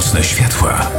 Nocne światła.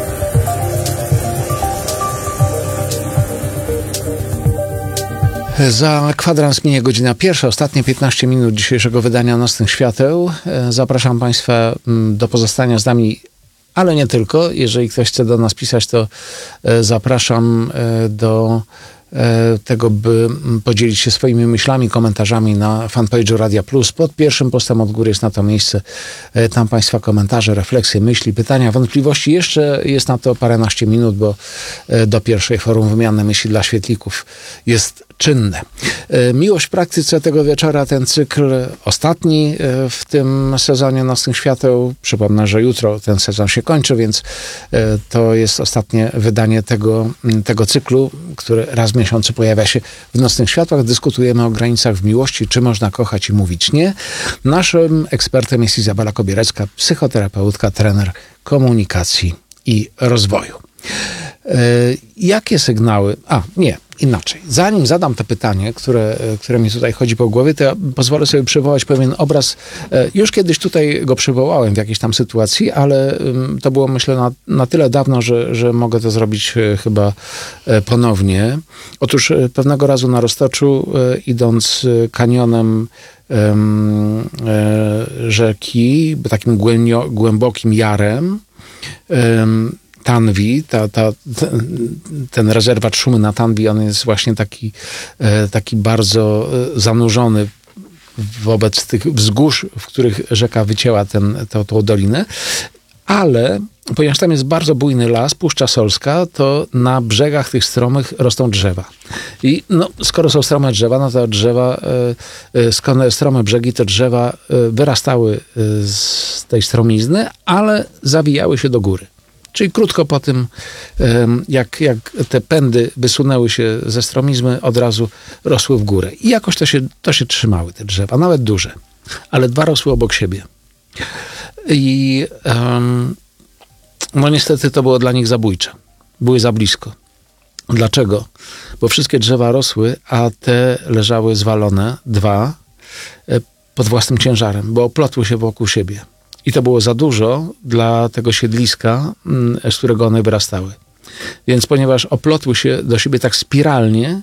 Za kwadrans minie godzina pierwsza, ostatnie 15 minut dzisiejszego wydania Nocnych Świateł. Zapraszam Państwa do pozostania z nami, ale nie tylko. Jeżeli ktoś chce do nas pisać, to zapraszam do tego, by podzielić się swoimi myślami, komentarzami na fanpage'u Radia Plus. Pod pierwszym postem od góry jest na to miejsce. Tam Państwa komentarze, refleksje, myśli, pytania, wątpliwości. Jeszcze jest na to paręnaście minut, bo do pierwszej forum wymiany myśli dla świetlików jest czynne. Miłość w praktyce tego wieczora, ten cykl ostatni w tym sezonie Nocnych Świateł. Przypomnę, że jutro ten sezon się kończy, więc to jest ostatnie wydanie tego cyklu, który raz w miesiącu pojawia się w Nocnych Światłach. Dyskutujemy o granicach w miłości, czy można kochać i mówić nie. Naszym ekspertem jest Izabela Kobierecka, psychoterapeutka, trener komunikacji i rozwoju. Jakie sygnały... Inaczej. Zanim zadam to pytanie, które mi tutaj chodzi po głowie, to ja pozwolę sobie przywołać pewien obraz. Już kiedyś tutaj go przywołałem w jakiejś tam sytuacji, ale to było, myślę, na tyle dawno, że mogę to zrobić chyba ponownie. Otóż pewnego razu na Roztoczu, idąc kanionem rzeki, takim głębokim jarem, Tanwi, ten rezerwat Szumy na Tanwi, on jest właśnie taki bardzo zanurzony wobec tych wzgórz, w których rzeka wycięła tą dolinę, ale ponieważ tam jest bardzo bujny las, Puszcza Solska, to na brzegach tych stromych rosną drzewa. I skoro są strome drzewa, no to drzewa, skoro strome brzegi, to drzewa wyrastały z tej stromizny, ale zawijały się do góry. Czyli krótko po tym, jak te pędy wysunęły się ze stromizmy, od razu rosły w górę. I jakoś to się trzymały, te drzewa, nawet duże. Ale dwa rosły obok siebie. I niestety to było dla nich zabójcze. Były za blisko. Dlaczego? Bo wszystkie drzewa rosły, a te leżały zwalone, dwa, pod własnym ciężarem, bo oplotły się wokół siebie. I to było za dużo dla tego siedliska, z którego one wyrastały. Więc ponieważ oplotły się do siebie tak spiralnie,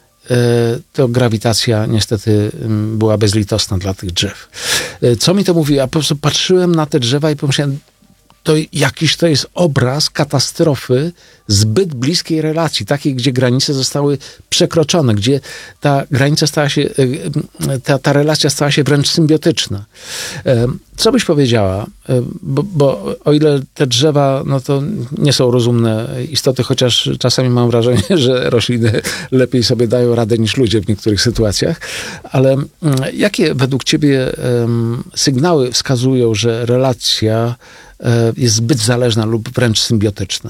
to grawitacja niestety była bezlitosna dla tych drzew. Co mi to mówi? Ja po prostu patrzyłem na te drzewa i pomyślałem, to jakiś to jest obraz katastrofy zbyt bliskiej relacji, takiej, gdzie granice zostały przekroczone, gdzie ta granica stała się, ta relacja stała się wręcz symbiotyczna. Co byś powiedziała? Bo o ile te drzewa, to nie są rozumne istoty, chociaż czasami mam wrażenie, że rośliny lepiej sobie dają radę niż ludzie w niektórych sytuacjach, ale jakie według ciebie sygnały wskazują, że relacja jest zbyt zależna lub wręcz symbiotyczna?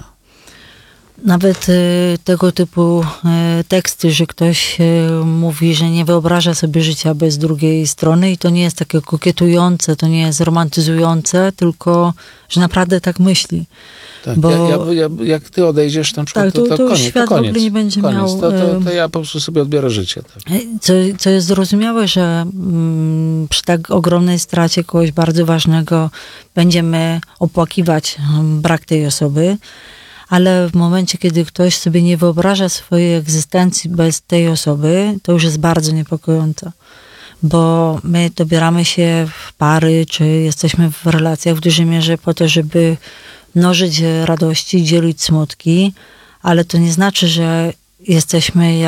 Nawet tego typu teksty, że ktoś mówi, że nie wyobraża sobie życia bez drugiej strony i to nie jest takie kokietujące, to nie jest romantyzujące, tylko że naprawdę tak myśli. Tak, bo jak ty odejdziesz, na przykład, to koniec. Świat to koniec. W ogóle nie będzie miał... To ja po prostu sobie odbiorę życie. Tak. Co jest zrozumiałe, że przy tak ogromnej stracie kogoś bardzo ważnego będziemy opłakiwać brak tej osoby, ale w momencie, kiedy ktoś sobie nie wyobraża swojej egzystencji bez tej osoby, to już jest bardzo niepokojące. Bo my dobieramy się w pary, czy jesteśmy w relacjach w dużej mierze po to, żeby mnożyć radości, dzielić smutki, ale to nie znaczy, że jesteśmy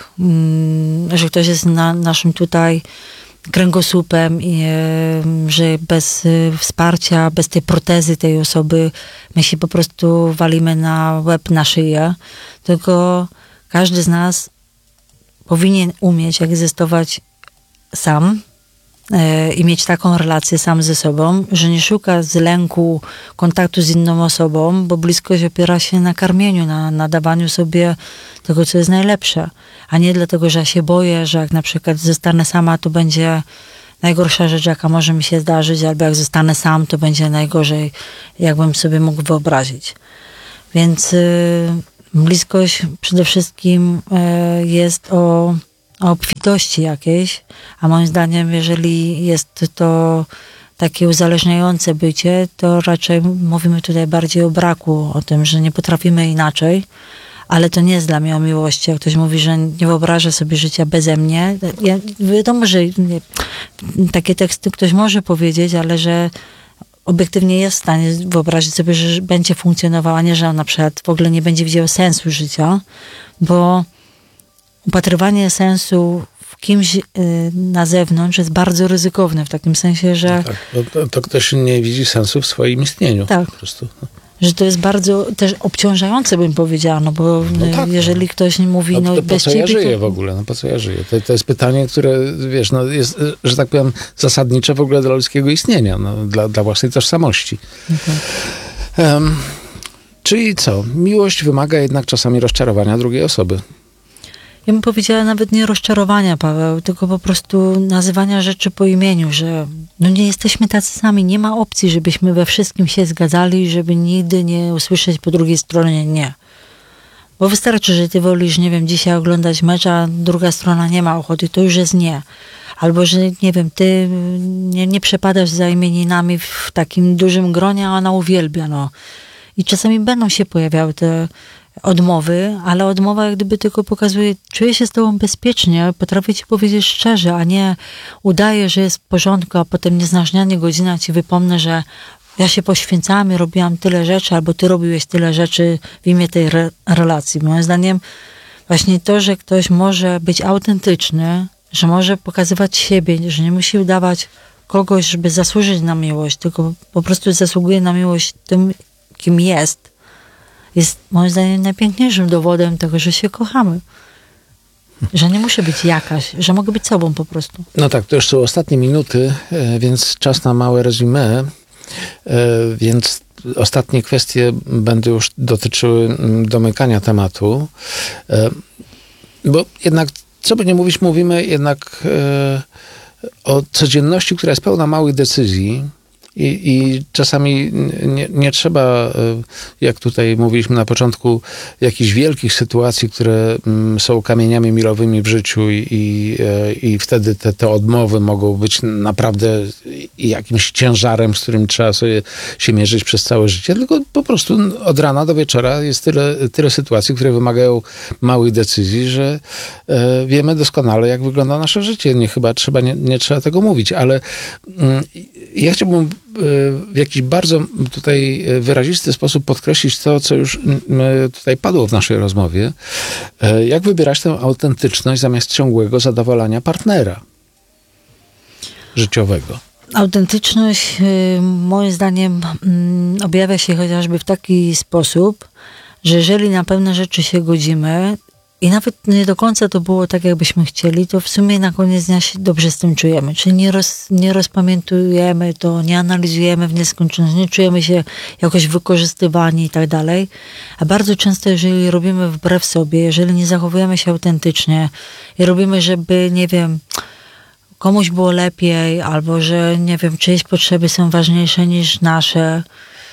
że ktoś jest naszym tutaj kręgosłupem i że bez wsparcia, bez tej protezy tej osoby my się po prostu walimy na łeb, na szyję. Tylko każdy z nas powinien umieć egzystować sam i mieć taką relację sam ze sobą, że nie szuka z lęku kontaktu z inną osobą, bo bliskość opiera się na karmieniu, na dawaniu sobie tego, co jest najlepsze, a nie dlatego, że ja się boję, że jak na przykład zostanę sama, to będzie najgorsza rzecz, jaka może mi się zdarzyć, albo jak zostanę sam, to będzie najgorzej, jakbym sobie mógł wyobrazić. Więc bliskość przede wszystkim jest o obfitości jakiejś, a moim zdaniem, jeżeli jest to takie uzależniające bycie, to raczej mówimy tutaj bardziej o braku, o tym, że nie potrafimy inaczej, ale to nie jest dla mnie o miłości. Jak ktoś mówi, że nie wyobraża sobie życia beze mnie, wiadomo, że takie teksty ktoś może powiedzieć, ale że obiektywnie jest w stanie wyobrazić sobie, że będzie funkcjonowała, nie, że on na przykład w ogóle nie będzie widział sensu życia, bo upatrywanie sensu w kimś na zewnątrz jest bardzo ryzykowne, w takim sensie, że... No tak, to ktoś nie widzi sensu w swoim istnieniu. Tak. Po prostu. Że to jest bardzo też obciążające, bym powiedziała, no bo jeżeli ktoś mówi, po bez co ciebie... ja żyję to... w ogóle? No po co ja żyję? To jest pytanie, które, wiesz, no jest, że tak powiem, zasadnicze w ogóle dla ludzkiego istnienia, no, dla własnej tożsamości. Czyli co? Miłość wymaga jednak czasami rozczarowania drugiej osoby. Ja bym powiedziała nawet nie rozczarowania, Paweł, tylko po prostu nazywania rzeczy po imieniu, że nie jesteśmy tacy sami, nie ma opcji, żebyśmy we wszystkim się zgadzali, żeby nigdy nie usłyszeć po drugiej stronie nie. Bo wystarczy, że ty wolisz, nie wiem, dzisiaj oglądać mecz, a druga strona nie ma ochoty, to już jest nie. Albo, że nie wiem, ty nie przepadasz za imieninami w takim dużym gronie, a ona uwielbia, no. I czasami będą się pojawiały te odmowy, ale odmowa jak gdyby tylko pokazuje, czuję się z tobą bezpiecznie, potrafię ci powiedzieć szczerze, a nie udaję, że jest w porządku, a potem nieznacznie godzina ci wypomnę, że ja się poświęcałam i robiłam tyle rzeczy, albo ty robiłeś tyle rzeczy w imię tej relacji. Moim zdaniem właśnie to, że ktoś może być autentyczny, że może pokazywać siebie, że nie musi udawać kogoś, żeby zasłużyć na miłość, tylko po prostu zasługuje na miłość tym, kim jest moim zdaniem najpiękniejszym dowodem tego, że się kochamy. Że nie muszę być jakaś, że mogę być sobą po prostu. No tak, to już są ostatnie minuty, więc czas na małe resume. Więc ostatnie kwestie będą już dotyczyły domykania tematu. Bo jednak, co by nie mówić, mówimy jednak o codzienności, która jest pełna małych decyzji. I czasami nie trzeba, jak tutaj mówiliśmy na początku, jakichś wielkich sytuacji, które są kamieniami milowymi w życiu i wtedy te odmowy mogą być naprawdę jakimś ciężarem, z którym trzeba sobie się mierzyć przez całe życie, tylko po prostu od rana do wieczora jest tyle sytuacji, które wymagają małych decyzji, że wiemy doskonale, jak wygląda nasze życie. Nie trzeba tego mówić, ale ja chciałbym w jakiś bardzo tutaj wyrazisty sposób podkreślić to, co już tutaj padło w naszej rozmowie. Jak wybierać tę autentyczność zamiast ciągłego zadowalania partnera życiowego? Autentyczność moim zdaniem objawia się chociażby w taki sposób, że jeżeli na pewne rzeczy się godzimy i nawet nie do końca to było tak, jakbyśmy chcieli, to w sumie na koniec dnia się dobrze z tym czujemy. Czyli nie rozpamiętujemy to, nie analizujemy w nieskończoność, nie czujemy się jakoś wykorzystywani i tak dalej. A bardzo często, jeżeli robimy wbrew sobie, jeżeli nie zachowujemy się autentycznie i robimy, żeby, nie wiem, komuś było lepiej, albo że, nie wiem, czyjeś potrzeby są ważniejsze niż nasze,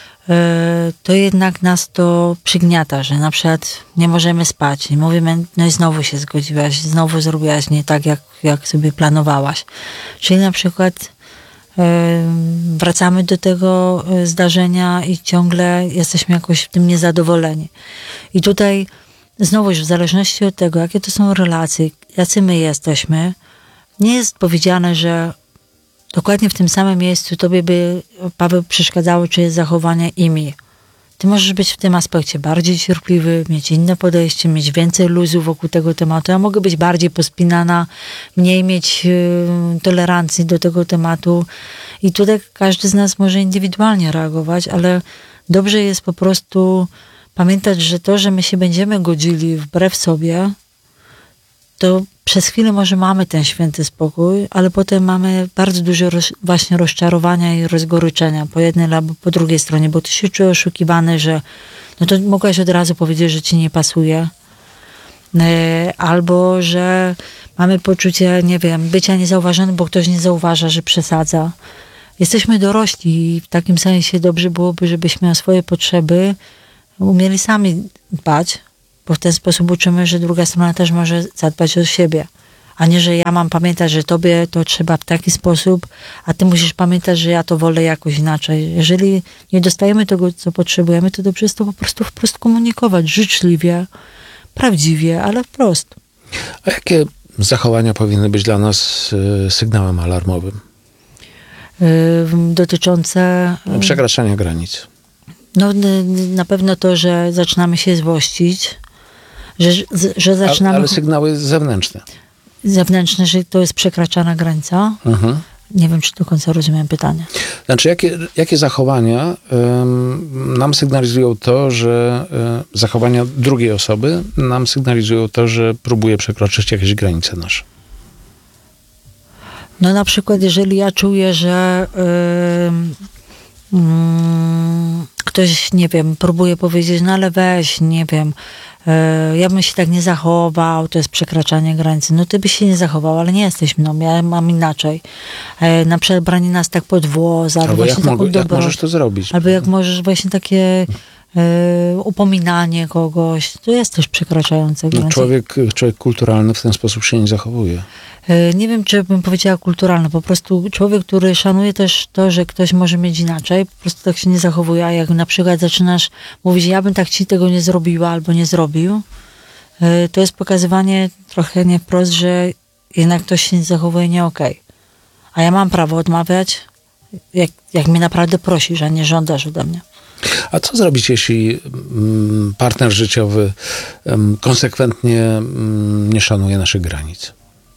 to jednak nas to przygniata, że na przykład nie możemy spać i mówimy, no i znowu się zgodziłaś, znowu zrobiłaś nie tak, jak sobie planowałaś. Czyli na przykład wracamy do tego zdarzenia i ciągle jesteśmy jakoś w tym niezadowoleni. I tutaj znowu w zależności od tego, jakie to są relacje, jacy my jesteśmy, nie jest powiedziane, że dokładnie w tym samym miejscu tobie by, Paweł, przeszkadzało czyjeś zachowanie i mi. Ty możesz być w tym aspekcie bardziej cierpliwy, mieć inne podejście, mieć więcej luzu wokół tego tematu. Ja mogę być bardziej pospinana, mniej mieć tolerancji do tego tematu. I tutaj każdy z nas może indywidualnie reagować, ale dobrze jest po prostu pamiętać, że to, że my się będziemy godzili wbrew sobie, to przez chwilę może mamy ten święty spokój, ale potem mamy bardzo dużo właśnie rozczarowania i rozgoryczenia po jednej albo po drugiej stronie, bo ty się czujesz oszukiwany, że no to mogłaś od razu powiedzieć, że ci nie pasuje. Albo, że mamy poczucie, nie wiem, bycia niezauważonym, bo ktoś nie zauważa, że przesadza. Jesteśmy dorośli i w takim sensie dobrze byłoby, żebyśmy o swoje potrzeby umieli sami dbać, bo w ten sposób uczymy, że druga strona też może zadbać o siebie. A nie, że ja mam pamiętać, że tobie to trzeba w taki sposób, a ty musisz pamiętać, że ja to wolę jakoś inaczej. Jeżeli nie dostajemy tego, co potrzebujemy, to dobrze jest to po prostu wprost komunikować, życzliwie, prawdziwie, ale wprost. A jakie zachowania powinny być dla nas sygnałem alarmowym? Dotyczące... Przekraczania granic. No na pewno to, że zaczynamy się złościć, że zaczynamy... Ale sygnały zewnętrzne. Zewnętrzne, że to jest przekraczana granica. Nie wiem, czy do końca rozumiem pytanie. Znaczy, jakie zachowania nam sygnalizują to, że zachowania drugiej osoby nam sygnalizują to, że próbuje przekroczyć jakieś granice nasze? No na przykład, jeżeli ja czuję, że ktoś, nie wiem, próbuje powiedzieć, no ale weź, nie wiem, ja bym się tak nie zachował, to jest przekraczanie granicy. No ty byś się nie zachował, ale nie jesteś mną, ja mam inaczej. Na przykład branie nas tak pod włos, albo jak możesz to zrobić? Albo jak możesz właśnie takie upominanie kogoś, to jest też przekraczające granicę. Człowiek kulturalny w ten sposób się nie zachowuje. Nie wiem, czy bym powiedziała kulturalny. Po prostu człowiek, który szanuje też to, że ktoś może mieć inaczej, po prostu tak się nie zachowuje. A jak na przykład zaczynasz mówić, ja bym tak ci tego nie zrobiła albo nie zrobił, to jest pokazywanie trochę nie wprost, że jednak ktoś się nie zachowuje nie okej. A ja mam prawo odmawiać, jak mnie naprawdę prosisz, a nie żądasz ode mnie. A co zrobić, jeśli partner życiowy konsekwentnie nie szanuje naszych granic?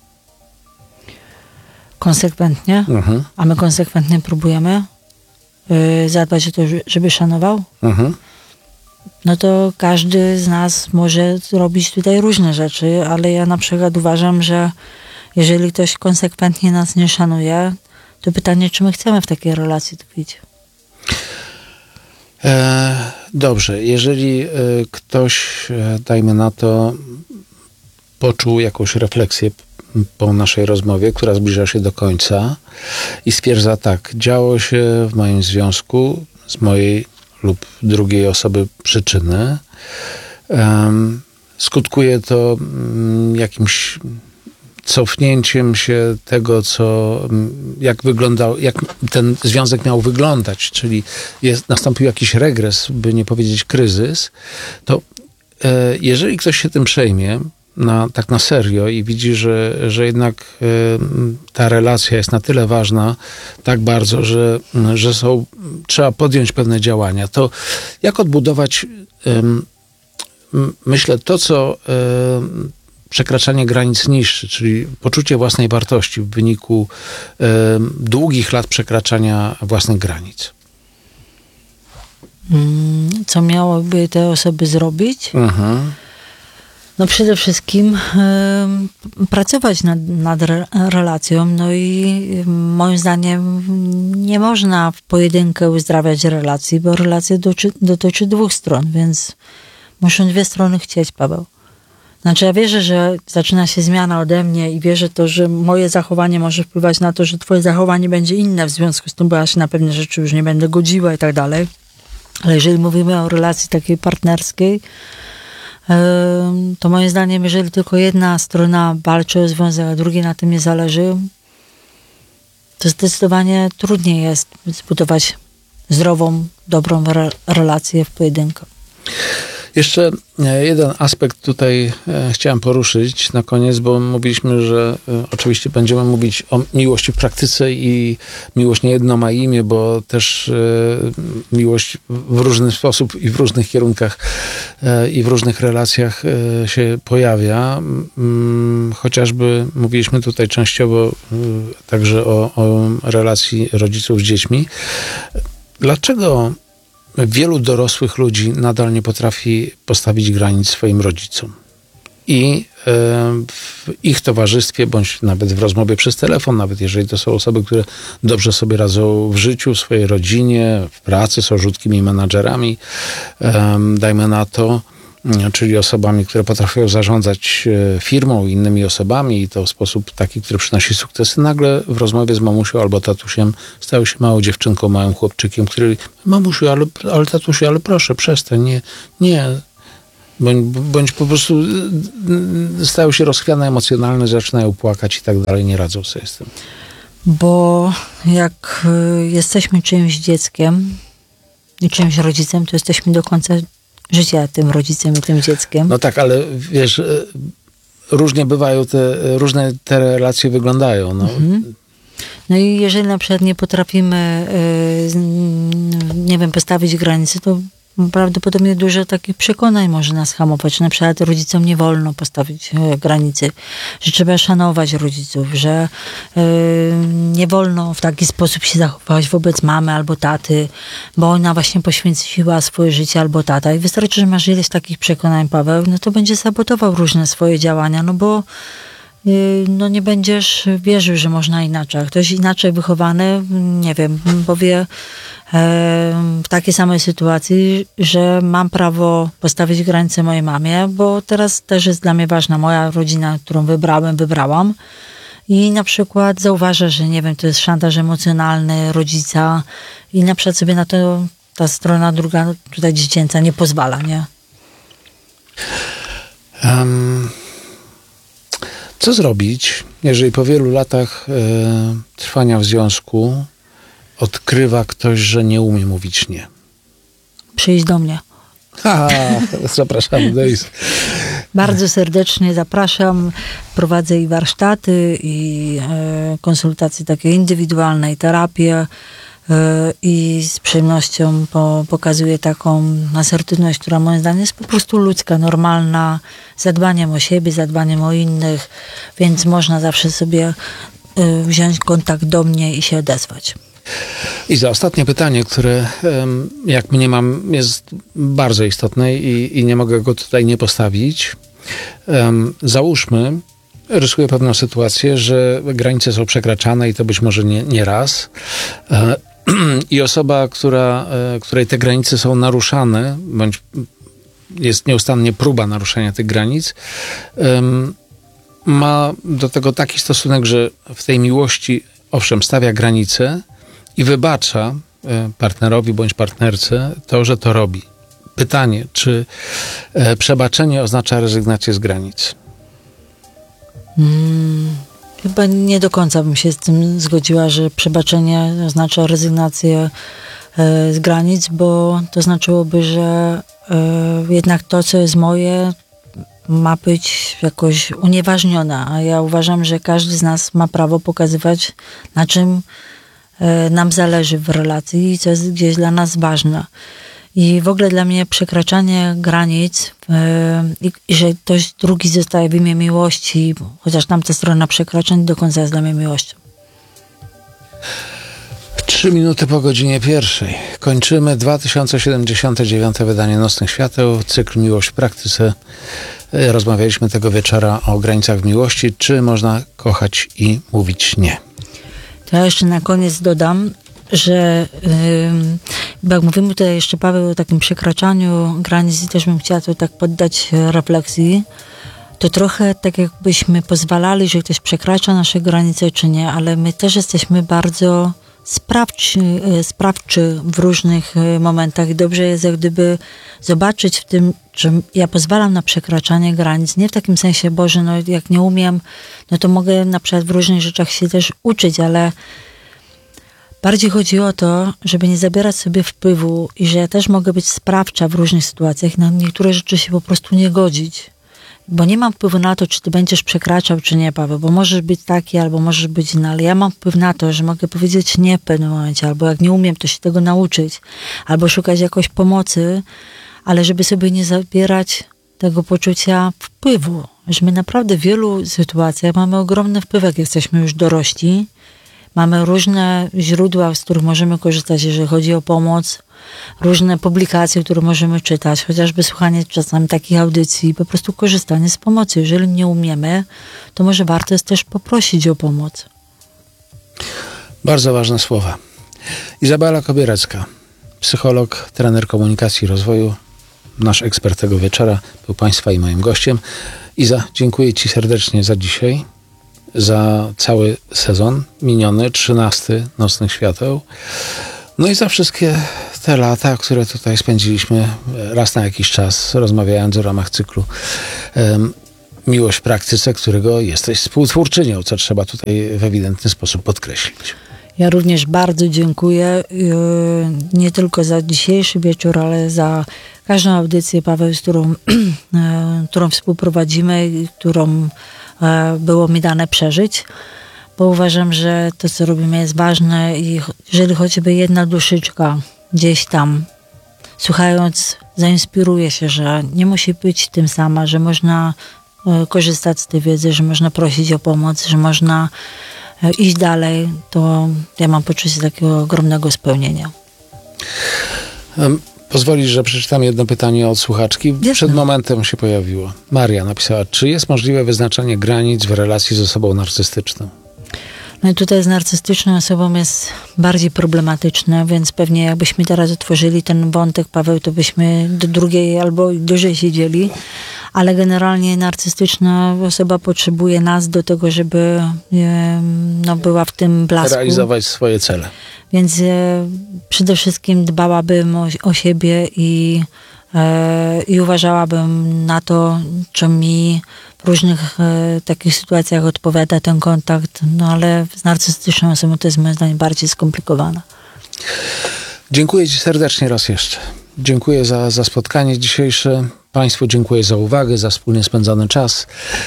Konsekwentnie? A my konsekwentnie próbujemy zadbać o to, żeby szanował? No to każdy z nas może zrobić tutaj różne rzeczy, ale ja na przykład uważam, że jeżeli ktoś konsekwentnie nas nie szanuje, to pytanie, czy my chcemy w takiej relacji tkwić? Dobrze, jeżeli ktoś, dajmy na to, poczuł jakąś refleksję po naszej rozmowie, która zbliża się do końca i stwierdza tak, działo się w moim związku z mojej lub drugiej osoby przyczyny, skutkuje to jakimś cofnięciem się tego, jak ten związek miał wyglądać, czyli nastąpił jakiś regres, by nie powiedzieć kryzys, to jeżeli ktoś się tym przejmie, tak na serio i widzi, że jednak ta relacja jest na tyle ważna, tak bardzo, że trzeba podjąć pewne działania, to jak odbudować, myślę, to, co przekraczanie granic niszczy, czyli poczucie własnej wartości w wyniku długich lat przekraczania własnych granic. Co miałyby te osoby zrobić? No przede wszystkim pracować nad relacją, no i moim zdaniem nie można w pojedynkę uzdrawiać relacji, bo relacja dotyczy dwóch stron, więc muszą dwie strony chcieć, Paweł. Znaczy ja wierzę, że zaczyna się zmiana ode mnie i wierzę to, że moje zachowanie może wpływać na to, że twoje zachowanie będzie inne w związku z tym, bo ja się na pewne rzeczy już nie będę godziła i tak dalej. Ale jeżeli mówimy o relacji takiej partnerskiej, to moim zdaniem, jeżeli tylko jedna strona walczy o związek, a drugiej na tym nie zależy, to zdecydowanie trudniej jest zbudować zdrową, dobrą relację w pojedynkę. Jeszcze jeden aspekt tutaj chciałem poruszyć na koniec, bo mówiliśmy, że oczywiście będziemy mówić o miłości w praktyce i miłość nie jedno ma imię, bo też miłość w różny sposób i w różnych kierunkach i w różnych relacjach się pojawia. Chociażby mówiliśmy tutaj częściowo także o relacji rodziców z dziećmi. Dlaczego wielu dorosłych ludzi nadal nie potrafi postawić granic swoim rodzicom? I w ich towarzystwie, bądź nawet w rozmowie przez telefon, nawet jeżeli to są osoby, które dobrze sobie radzą w życiu, w swojej rodzinie, w pracy, są rzutkimi menadżerami, dajmy na to, czyli osobami, które potrafią zarządzać firmą i innymi osobami i to w sposób taki, który przynosi sukcesy, nagle w rozmowie z mamusią albo tatusiem stają się małą dziewczynką, małym chłopczykiem, który mamusiu, ale tatusiu, ale proszę, przestań, nie. Bądź po prostu stają się rozchwiane emocjonalne, zaczynają płakać i tak dalej, nie radzą sobie z tym. Bo jak jesteśmy czyimś dzieckiem i czyimś rodzicem, to jesteśmy do końca życia tym rodzicem i tym dzieckiem. No tak, ale wiesz, różnie bywają różne te relacje wyglądają. No. No i jeżeli na przykład nie potrafimy, nie wiem, postawić granicy, to prawdopodobnie dużo takich przekonań może nas hamować. Na przykład rodzicom nie wolno postawić granicy, że trzeba szanować rodziców, że nie wolno w taki sposób się zachować wobec mamy albo taty, bo ona właśnie poświęciła swoje życie albo tata. I wystarczy, że masz ileś takich przekonań, Paweł, no to będzie sabotował różne swoje działania, no bo no nie będziesz wierzył, że można inaczej. A ktoś inaczej wychowany, nie wiem, powie w takiej samej sytuacji, że mam prawo postawić granicę mojej mamie, bo teraz też jest dla mnie ważna moja rodzina, którą wybrałam. I na przykład zauważa, że nie wiem, to jest szantaż emocjonalny rodzica i na przykład sobie na to ta strona druga, tutaj dziecięca, nie pozwala, nie? Co zrobić, jeżeli po wielu latach trwania w związku odkrywa ktoś, że nie umie mówić nie? Przyjdź do mnie. Zapraszamy do Isy. Bardzo serdecznie zapraszam. Prowadzę i warsztaty, i konsultacje takie indywidualne, i terapię. I z przyjemnością pokazuję taką asertywność, która moim zdaniem jest po prostu ludzka, normalna, zadbaniem o siebie, zadbaniem o innych, więc można zawsze sobie wziąć kontakt do mnie i się odezwać. I za ostatnie pytanie, które jak mniemam jest bardzo istotne i nie mogę go tutaj nie postawić. Załóżmy, rysuję pewną sytuację, że granice są przekraczane i to być może nie raz. I osoba, której te granice są naruszane, bądź jest nieustannie próba naruszenia tych granic, ma do tego taki stosunek, że w tej miłości, owszem, stawia granice i wybacza partnerowi bądź partnerce to, że to robi. Pytanie, czy przebaczenie oznacza rezygnację z granic? Chyba nie do końca bym się z tym zgodziła, że przebaczenie oznacza rezygnację z granic, bo to znaczyłoby, że jednak to, co jest moje, ma być jakoś unieważnione. A ja uważam, że każdy z nas ma prawo pokazywać, na czym nam zależy w relacji i co jest gdzieś dla nas ważne. I w ogóle dla mnie przekraczanie granic i że ktoś drugi zostaje w imię miłości, chociaż tamta strona przekraczeń do końca jest dla mnie miłością. 3 minuty po godzinie 1. Kończymy 2079 wydanie Nocnych Świateł, cykl Miłość w praktyce. Rozmawialiśmy tego wieczora o granicach miłości. Czy można kochać i mówić nie? To ja jeszcze na koniec dodam, że jak mówimy tutaj jeszcze, Paweł, o takim przekraczaniu granic i też bym chciała to tak poddać refleksji, to trochę tak jakbyśmy pozwalali, że ktoś przekracza nasze granice czy nie, ale my też jesteśmy bardzo sprawczy w różnych momentach i dobrze jest jak gdyby zobaczyć w tym, że ja pozwalam na przekraczanie granic, nie w takim sensie, Boże, no jak nie umiem, no to mogę na przykład w różnych rzeczach się też uczyć, ale bardziej chodzi o to, żeby nie zabierać sobie wpływu i że ja też mogę być sprawcza w różnych sytuacjach, na niektóre rzeczy się po prostu nie godzić. Bo nie mam wpływu na to, czy ty będziesz przekraczał, czy nie, Paweł, bo możesz być taki, albo możesz być inny, ale ja mam wpływ na to, że mogę powiedzieć nie w pewnym momencie, albo jak nie umiem, to się tego nauczyć, albo szukać jakoś pomocy, ale żeby sobie nie zabierać tego poczucia wpływu, że my naprawdę w wielu sytuacjach mamy ogromny wpływ, jak jesteśmy już dorośli. Mamy różne źródła, z których możemy korzystać, jeżeli chodzi o pomoc, różne publikacje, które możemy czytać, chociażby słuchanie czasami takich audycji, po prostu korzystanie z pomocy. Jeżeli nie umiemy, to może warto jest też poprosić o pomoc. Bardzo ważne słowa. Izabela Kobierecka, psycholog, trener komunikacji i rozwoju, nasz ekspert tego wieczora, był Państwa i moim gościem. Iza, dziękuję Ci serdecznie za dzisiaj, za cały sezon miniony, 13 Nocnych Świateł. No i za wszystkie te lata, które tutaj spędziliśmy raz na jakiś czas, rozmawiając w ramach cyklu Miłość w praktyce, którego jesteś współtwórczynią, co trzeba tutaj w ewidentny sposób podkreślić. Ja również bardzo dziękuję nie tylko za dzisiejszy wieczór, ale za każdą audycję, Paweł, z którą współprowadzimy i którą było mi dane przeżyć, bo uważam, że to, co robimy, jest ważne i jeżeli choćby jedna duszyczka gdzieś tam, słuchając, zainspiruje się, że nie musi być tym sama, że można korzystać z tej wiedzy, że można prosić o pomoc, że można iść dalej, to ja mam poczucie takiego ogromnego spełnienia. Pozwolisz, że przeczytam jedno pytanie od słuchaczki. Jasne. Przed momentem się pojawiło. Maria napisała, czy jest możliwe wyznaczanie granic w relacji z osobą narcystyczną? No i tutaj z narcystyczną osobą jest bardziej problematyczne, więc pewnie jakbyśmy teraz otworzyli ten wątek, Paweł, to byśmy do drugiej albo dłużej siedzieli, ale generalnie narcystyczna osoba potrzebuje nas do tego, żeby była w tym blasku. Realizować swoje cele. Więc przede wszystkim dbałabym o siebie i uważałabym na to, co mi w różnych takich sytuacjach odpowiada ten kontakt, no ale z narcystyczną osobą to jest moim zdaniem bardziej skomplikowane. Dziękuję Ci serdecznie raz jeszcze. Dziękuję za spotkanie dzisiejsze. Państwu dziękuję za uwagę, za wspólnie spędzony czas.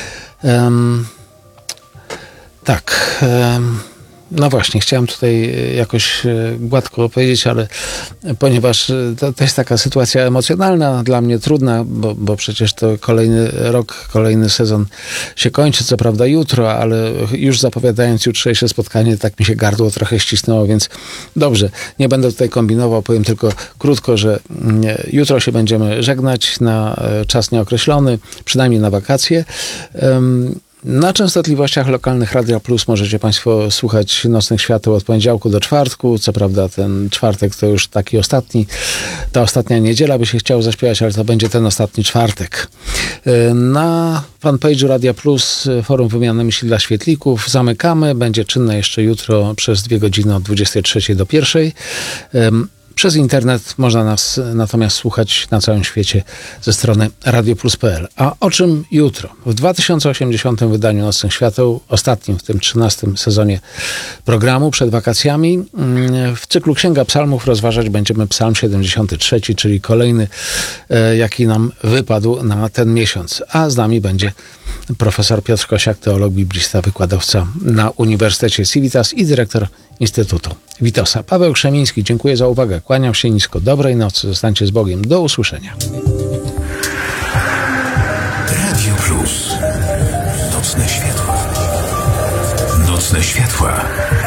No właśnie, chciałem tutaj jakoś gładko powiedzieć, ale ponieważ to jest taka sytuacja emocjonalna, dla mnie trudna, bo przecież to kolejny rok, kolejny sezon się kończy, co prawda jutro, ale już zapowiadając jutrzejsze spotkanie, tak mi się gardło trochę ścisnęło, więc dobrze, nie będę tutaj kombinował, powiem tylko krótko, że jutro się będziemy żegnać na czas nieokreślony, przynajmniej na wakacje. Na częstotliwościach lokalnych Radia Plus możecie Państwo słuchać Nocnych Świateł od poniedziałku do czwartku. Co prawda ten czwartek to już taki ostatni, ta ostatnia niedziela by się chciało zaśpiewać, ale to będzie ten ostatni czwartek. Na fanpage'u Radia Plus forum wymiany myśli dla świetlików zamykamy. Będzie czynne jeszcze jutro przez 2 godziny od 23 do 1. Przez internet można nas natomiast słuchać na całym świecie ze strony radioplus.pl. A o czym jutro? W 2080 wydaniu Nocnych Świateł, ostatnim w tym 13. sezonie programu przed wakacjami, w cyklu Księga Psalmów rozważać będziemy Psalm 73, czyli kolejny, jaki nam wypadł na ten miesiąc. A z nami będzie profesor Piotr Kosiak, teolog, biblista, wykładowca na Uniwersytecie Civitas i dyrektor Instytutu Witosa. Paweł Krzemiński, dziękuję za uwagę. Kłaniam się nisko. Dobrej nocy. Zostańcie z Bogiem. Do usłyszenia. Radio Plus. Nocne światła. Nocne światła.